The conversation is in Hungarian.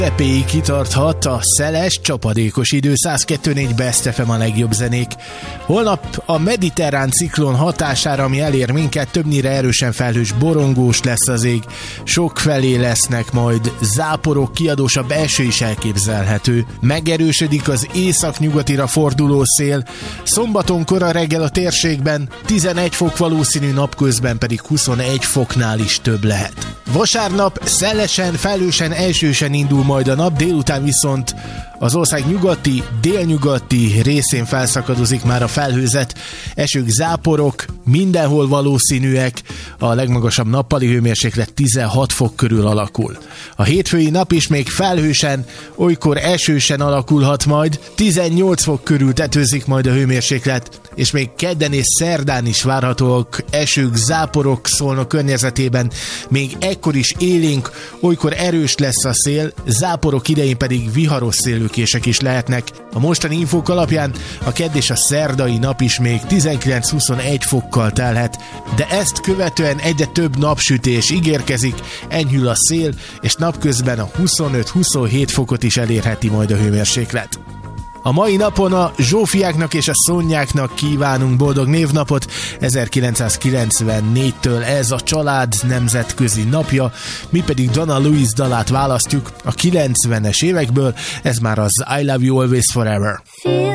Közepéig kitarthat a szeles, csapadékos idő. 102.4 Best FM a legjobb zenék. Holnap a mediterrán ciklon hatására, ami elér minket, többnyire erősen felhős, borongós lesz az ég. Sokfelé lesznek majd záporok, kiadósabb eső is elképzelhető. Megerősödik az északnyugatira forduló szél. Szombaton kora reggel a térségben 11 fok valószínű, napközben pedig 21 foknál is több lehet. Vasárnap szelesen, felhősen, esősen indul majd a nap, délután viszont az ország nyugati, délnyugati részén felszakadozik már a felhőzet, esők, záporok mindenhol valószínűek, a legmagasabb nappali hőmérséklet 16 fok körül alakul. A hétfői nap is még felhősen, olykor esősen alakulhat majd, 18 fok körül tetőzik majd a hőmérséklet, és még kedden és szerdán is várhatóak esők, záporok Szolnok környezetében, még ekkor is élénk, olykor erős lesz a szél, záporok idején pedig viharos szélőkések is lehetnek. A mostani infók alapján a kedd és a szerdai nap is még 19-21 fokkal telhet, de ezt követően egyre több napsütés ígérkezik, enyhül a szél, és napközben a 25-27 fokot is elérheti majd a hőmérséklet. A mai napon a Zsófiáknak és a Szonyáknak kívánunk boldog névnapot. 1994-től ez a család nemzetközi napja, mi pedig Donna Louise dalát választjuk a 90-es évekből, ez már az I Love You Always Forever.